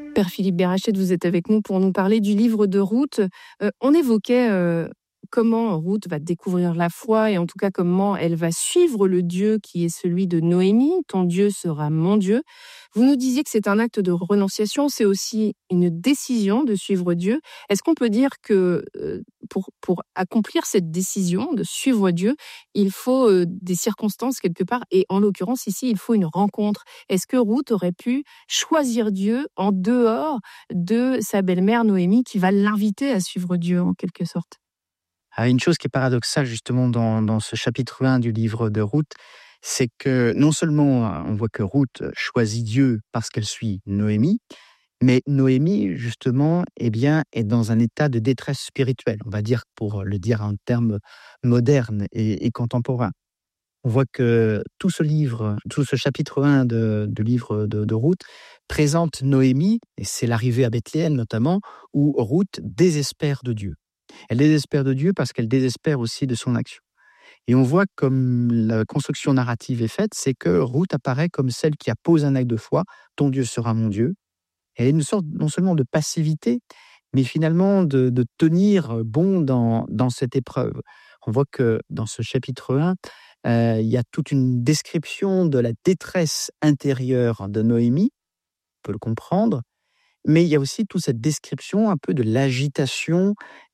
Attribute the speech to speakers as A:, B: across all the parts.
A: Père Philippe Bérachet, vous êtes avec nous pour nous parler du livre de Ruth. On évoquait comment Ruth va découvrir la foi et en tout cas comment elle va suivre le Dieu qui est celui de Noémie. Ton Dieu sera mon Dieu. Vous nous disiez que c'est un acte de renonciation, c'est aussi une décision de suivre Dieu. Est-ce qu'on peut dire que pour accomplir cette décision de suivre Dieu, il faut des circonstances quelque part et en l'occurrence ici, il faut une rencontre. Est-ce que Ruth aurait pu choisir Dieu en dehors de sa belle-mère Noémie qui va l'inviter à suivre Dieu en quelque sorte?
B: Une chose qui est paradoxale justement dans ce chapitre 1 du livre de Ruth, c'est que non seulement on voit que Ruth choisit Dieu parce qu'elle suit Noémie, mais Noémie justement est dans un état de détresse spirituelle, on va dire, pour le dire en termes modernes et contemporains. On voit que tout ce chapitre 1 du livre de Ruth présente Noémie, et c'est l'arrivée à Bethléem notamment, où Ruth désespère de Dieu. Elle désespère de Dieu parce qu'elle désespère aussi de son action. Et on voit comme la construction narrative est faite, c'est que Ruth apparaît comme celle qui a posé un acte de foi, « Ton Dieu sera mon Dieu ». Elle est une sorte non seulement de passivité, mais finalement de tenir bon dans cette épreuve. On voit que dans ce chapitre 1, il y a toute une description de la détresse intérieure de Noémie, on peut le comprendre, mais il y a aussi toute cette description un peu de l'agitation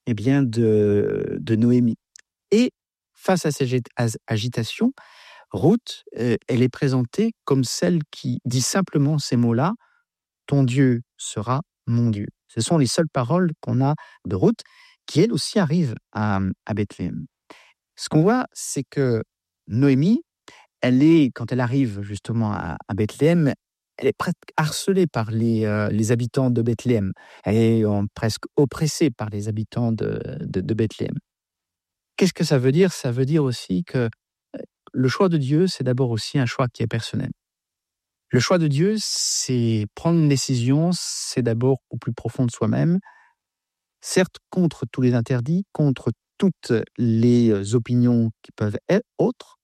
B: de Noémie. Et face à cette agitation, Ruth, elle est présentée comme celle qui dit simplement ces mots-là, « Ton Dieu sera mon Dieu ». Ce sont les seules paroles qu'on a de Ruth, qui elle aussi arrive à Bethléem. Ce qu'on voit, c'est que Noémie, quand elle arrive justement à Bethléem, elle est presque harcelée par les habitants de Bethléem. Elle est presque oppressée par les habitants de Bethléem. Qu'est-ce que ça veut dire ? Ça veut dire aussi que le choix de Dieu, c'est d'abord aussi un choix qui est personnel. Le choix de Dieu, c'est prendre une décision, c'est d'abord au plus profond de soi-même, certes contre tous les interdits, contre toutes les opinions qui peuvent être autres.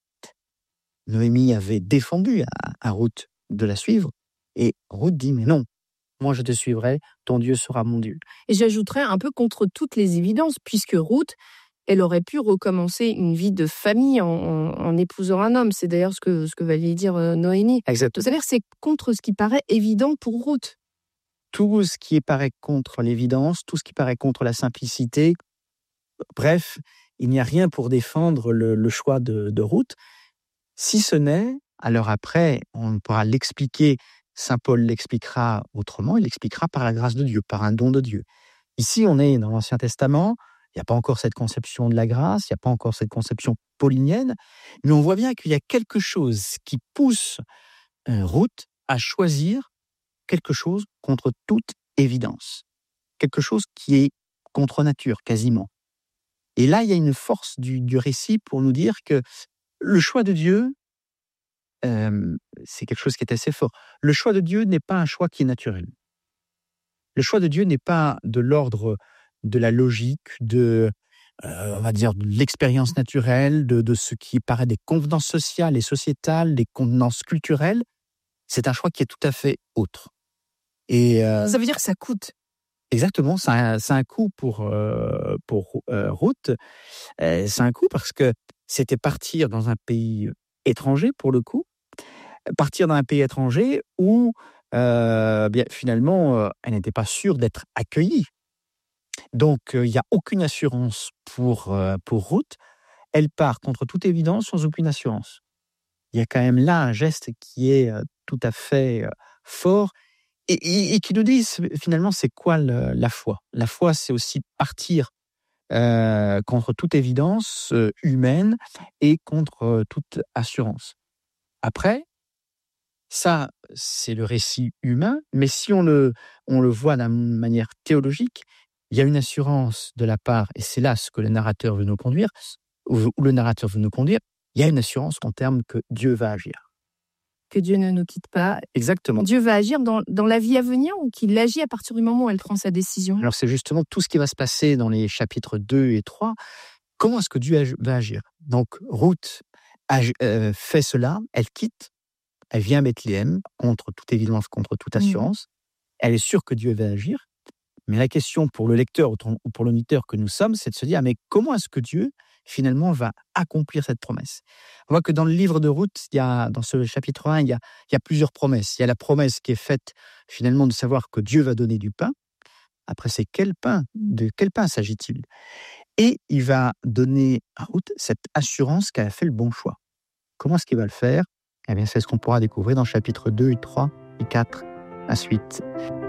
B: Noémie avait défendu à Ruth de la suivre, et Ruth dit « Mais non, moi je te suivrai, ton Dieu sera mon Dieu ».
A: Et j'ajouterais un peu contre toutes les évidences, puisque Ruth, elle aurait pu recommencer une vie de famille en épousant un homme. C'est d'ailleurs ce que va lui dire Noémie.
B: Exactement.
A: C'est-à-dire c'est contre ce qui paraît évident pour Ruth.
B: Tout ce qui paraît contre l'évidence, tout ce qui paraît contre la simplicité, bref, il n'y a rien pour défendre le choix de Ruth, si ce n'est, alors après, on pourra l'expliquer, saint Paul l'expliquera autrement, il l'expliquera par la grâce de Dieu, par un don de Dieu. Ici, on est dans l'Ancien Testament, il n'y a pas encore cette conception de la grâce, il n'y a pas encore cette conception paulinienne, mais on voit bien qu'il y a quelque chose qui pousse Ruth à choisir quelque chose contre toute évidence, quelque chose qui est contre nature quasiment. Et là, il y a une force du récit pour nous dire que le choix de Dieu, c'est quelque chose qui est assez fort. Le choix de Dieu n'est pas un choix qui est naturel. Le choix de Dieu n'est pas de l'ordre de la logique, on va dire, de l'expérience naturelle, de ce qui paraît des convenances sociales et sociétales, des convenances culturelles. C'est un choix qui est tout à fait autre. Et
A: ça veut dire que ça coûte.
B: Exactement, c'est un coût pour Ruth. C'est un coût parce que c'était partir dans un pays étranger, pour le coup. Partir dans un pays étranger où, finalement, elle n'était pas sûre d'être accueillie. Donc, il n'y a aucune assurance pour Ruth. Elle part contre toute évidence sans aucune assurance. Il y a quand même là un geste qui est tout à fait fort et qui nous dit finalement c'est quoi la foi. La foi, c'est aussi partir contre toute évidence humaine et contre toute assurance. Après, ça, c'est le récit humain, mais si on le voit d'une manière théologique, il y a une assurance de la part, et c'est là ce que le narrateur veut nous conduire, où le narrateur veut nous conduire, il y a une assurance en termes que Dieu va agir.
A: Que Dieu ne nous quitte pas.
B: Exactement.
A: Dieu va agir dans la vie à venir ou qu'il agit à partir du moment où elle prend sa décision?
B: Alors c'est justement tout ce qui va se passer dans les chapitres 2 et 3. Comment est-ce que Dieu va agir? Donc Ruth fait cela, elle quitte, elle vient à Bethléem, contre toute évidence, contre toute assurance. elle est sûre que Dieu va agir. Mais la question pour le lecteur ou pour l'auditeur que nous sommes, c'est de se dire, mais comment est-ce que Dieu, finalement, va accomplir cette promesse? On voit que dans le livre de Ruth, dans ce chapitre 1, il y a plusieurs promesses. Il y a la promesse qui est faite, finalement, de savoir que Dieu va donner du pain. Après, c'est quel pain? De quel pain s'agit-il? Et il va donner à Ruth cette assurance qu'elle a fait le bon choix. Comment est-ce qu'il va le faire? Eh bien, c'est ce qu'on pourra découvrir dans chapitres 2 et 3 et 4 à suite.